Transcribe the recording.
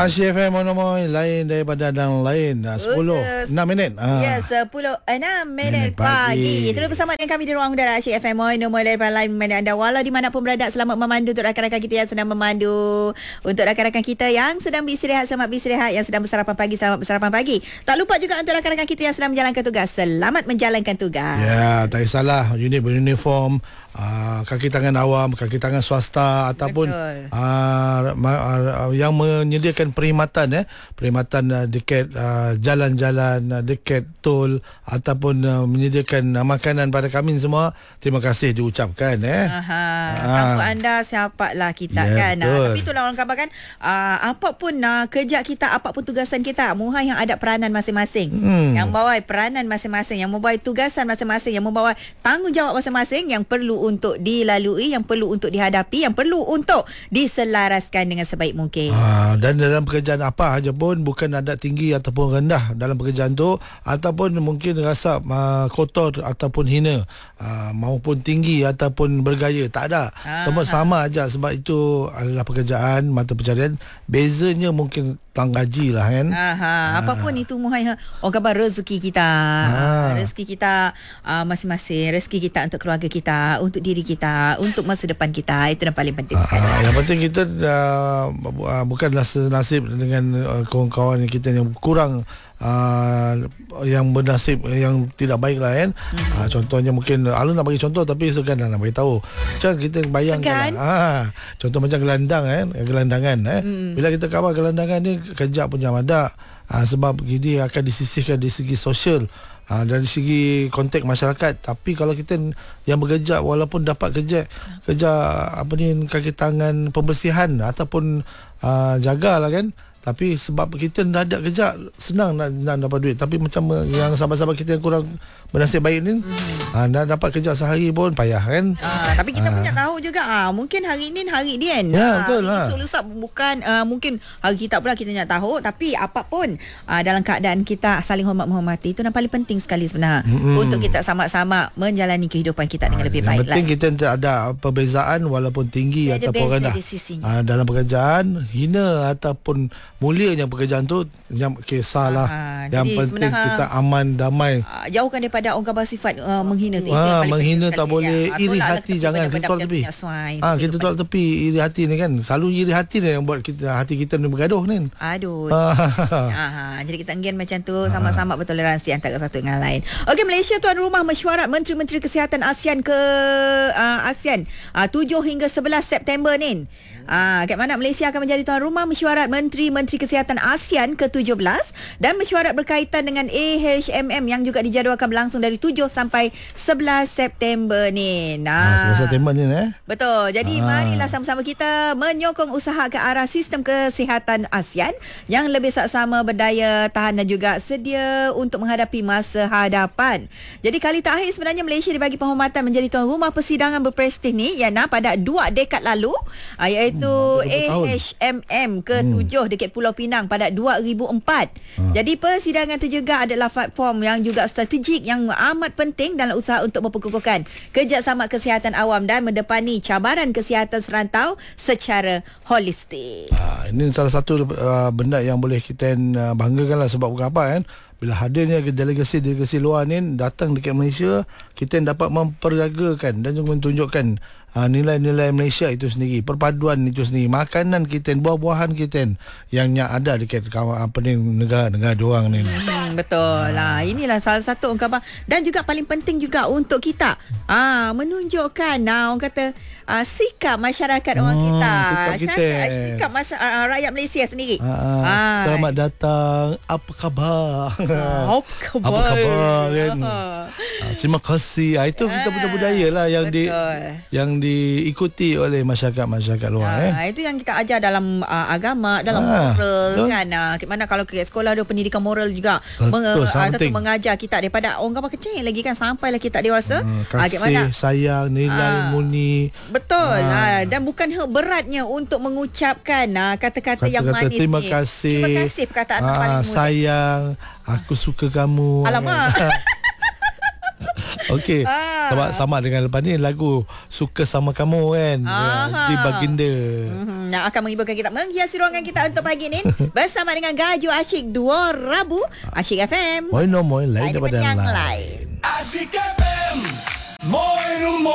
Asyik FM Monomoy lain daripada yang lain. 10 6 minit. Ya, 10 6 minit pagi. Terus bersama dengan kami di ruang udara Asyik FM Monomoy lain mana anda walau di mana pun berada. Selamat memandu untuk rakan-rakan kita yang sedang memandu, untuk rakan-rakan kita yang sedang beristirahat, selamat beristirahat, yang sedang bersarapan pagi, selamat bersarapan pagi. Tak lupa juga untuk rakan-rakan kita yang sedang menjalankan tugas, selamat menjalankan tugas. Ya, tak kisahlah unit beruniform, kaki tangan awam, kaki tangan swasta ataupun yang menyediakan perkhidmatan perkhidmatan dekat jalan-jalan, dekat tol ataupun menyediakan makanan pada kami semua, terima kasih diucapkan Tanpa anda siapalah kita kan. Tapi itulah orang khabar kan, apapun kerja kita, apapun tugasan kita, Muhai yang ada peranan masing-masing, yang membawa peranan masing-masing, yang membawa tugasan masing-masing, yang membawa tanggungjawab masing-masing yang perlu untuk dilalui, yang perlu untuk dihadapi, yang perlu untuk diselaraskan dengan sebaik mungkin. Dan dalam pekerjaan apa saja pun, bukan ada tinggi ataupun rendah dalam pekerjaan tu, ataupun mungkin rasa kotor ataupun hina, maupun tinggi ataupun bergaya, tak ada. Semua sama aja, sebab itu adalah pekerjaan, mata pencarian. Bezanya mungkin tang gaji lah kan. Apapun itu Muhai, orang khabar rezeki kita. Rezeki kita masing-masing, rezeki kita untuk keluarga kita, untuk diri kita, untuk masa depan kita. Itu yang paling penting sekali. Yang penting kita bukanlah senasib dengan kawan-kawan kita yang kurang, yang bernasib yang tidak baik lah kan. Contohnya mungkin Alun nak bagi contoh tapi segan nak bagi tahu. Macam kita bayangkan contoh macam gelandangan bila kita kawal gelandangan ni, kerja pun jam ada, sebab ini akan disisihkan dari segi sosial, dari segi konteks masyarakat. Tapi kalau kita yang bekerja, walaupun dapat kerja kaki tangan pembersihan ataupun jagalah kan, tapi sebab kita dah ada kerja, senang nak dapat duit. Tapi macam yang sahabat-sahabat kita yang kurang bernasib baik ni, nak dapat kerja sehari pun payah kan. Tapi kita punya tahu juga, mungkin hari ni hari dia kan. Betul lah. Lusa bukan mungkin hari kita pula kita nak tahu. Tapi apapun, dalam keadaan kita saling hormat menghormati, itu yang paling penting sekali sebenarnya, untuk kita sama-sama menjalani kehidupan kita dengan lebih baik. Yang penting kita tak ada perbezaan walaupun tinggi ataupun rendah dalam pekerjaan, hina ataupun mulianya pekerjaan tu, yang kisahlah. Yang penting kita aman, damai. Jauhkan daripada orang khabar sifat menghina tu. Menghina tak boleh. Iri hati jangan. Kita tolak tepi. Kita tolak tepi iri hati ni kan. Selalu iri hati ni yang buat kita, hati kita ni bergaduh ni. Jadi kita enggan macam tu, sama-sama bertoleransi antara satu dengan lain. Okey, Malaysia tuan rumah mesyuarat Menteri-Menteri Kesihatan ASEAN ke ASEAN 7 hingga 11 September ni. Kat mana Malaysia akan menjadi tuan rumah mesyuarat Menteri-Menteri Kesihatan ASEAN ke-17, dan mesyuarat berkaitan dengan AHMM yang juga dijadualkan berlangsung dari 7 sampai 11 September ni. 11 September ni Betul. Jadi marilah sama-sama kita menyokong usaha ke arah sistem kesihatan ASEAN yang lebih saksama, berdaya tahan dan juga sedia untuk menghadapi masa hadapan. Jadi kali terakhir sebenarnya Malaysia dibagi penghormatan menjadi tuan rumah persidangan berprestij ni pada 2 dekad lalu, iaitu AHMM ke-7 dekat Pulau Pinang pada 2004. Jadi persidangan itu juga adalah platform yang juga strategik yang amat penting dalam usaha untuk memperkukuhkan kerjasama kesihatan awam dan mendepani cabaran kesihatan serantau secara holistik. Ini salah satu benda yang boleh kita banggakan lah. Sebab bukan apa kan, bila hadirnya delegasi luar ni datang dekat Malaysia, kita dapat memperagakan dan juga menunjukkan nilai-nilai Malaysia itu sendiri, perpaduan itu sendiri, makanan kita, buah-buahan kita yang ada dekat negara diorang ni. Betul lah. Inilah salah satu orang khabar, dan juga paling penting juga untuk kita menunjukkan orang kata sikap masyarakat orang kita, sikap rakyat Malaysia sendiri. Selamat datang, apa khabar? Apa khabar kan? Terima kasih. Itu kita punya budaya lah yang diikuti oleh masyarakat luar. Itu yang kita ajar dalam agama, dalam moral kan. Mana kalau ke sekolah ada pendidikan moral juga, mengajar kita daripada orang khabar kecil lagi kan, sampailah kita dewasa. Kasih, sayang, nilai murni. Betul. Dan bukan beratnya untuk mengucapkan kata-kata yang manis. Terima kasih. Terima kasih perkataan paling mudah. Sayang, aku suka kamu. Alamak. Okey. Sebab sama dengan lepas ni lagu Suka Sama Kamu kan. Di Baginda. Yang akan menghiburkan kita, menghiasi ruangan kita untuk pagi ni bersama dengan Gaju Asyik 2 Rabu Asyik FM. Moi no moi lain daripada yang lain. Asyik FM. Moi no moi.